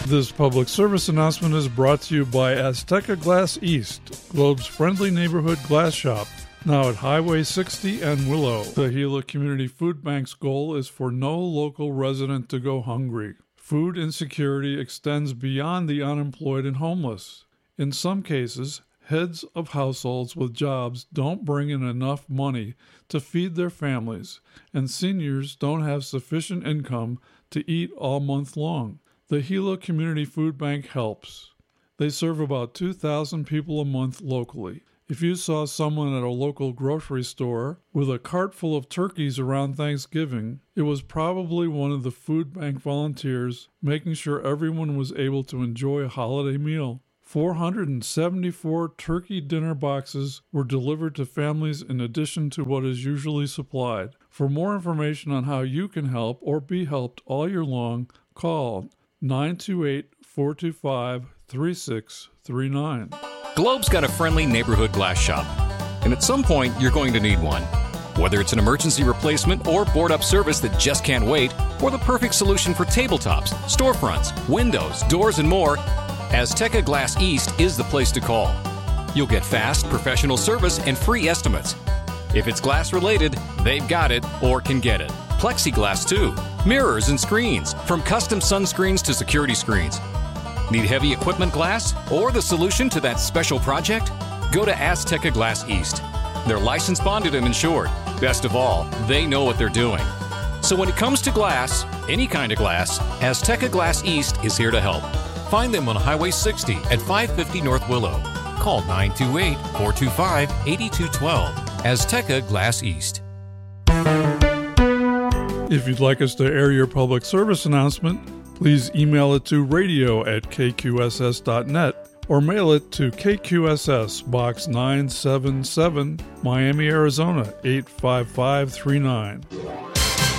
This public service announcement is brought to you by Azteca Glass East, Globe's friendly neighborhood glass shop, now at Highway 60 and Willow. The Gila Community Food Bank's goal is for no local resident to go hungry. Food insecurity extends beyond the unemployed and homeless. In some cases, heads of households with jobs don't bring in enough money to feed their families, and seniors don't have sufficient income to eat all month long. The Gila Community Food Bank helps. They serve about 2,000 people a month locally. If you saw someone at a local grocery store with a cart full of turkeys around Thanksgiving, it was probably one of the food bank volunteers making sure everyone was able to enjoy a holiday meal. 474 turkey dinner boxes were delivered to families in addition to what is usually supplied. For more information on how you can help or be helped all year long, call 928-425-3639. Globe's got a friendly neighborhood glass shop, and at some point you're going to need one. Whether it's an emergency replacement or board-up service that just can't wait, or the perfect solution for tabletops, storefronts, windows, doors, and more, Azteca Glass East is the place to call. You'll get fast, professional service and free estimates. If it's glass-related, they've got it or can get it. Plexiglass, too. Mirrors and screens, from custom sunscreens to security screens. Need heavy equipment glass or the solution to that special project? Go to Azteca Glass East. They're licensed, bonded, and insured. Best of all, they know what they're doing. So when it comes to glass, any kind of glass, Azteca Glass East is here to help. Find them on Highway 60 at 550 North Willow. Call 928-425-8212. Azteca Glass East. If you'd like us to air your public service announcement, please email it to radio@kqss.net or mail it to KQSS, Box 977, Miami, Arizona, 85539.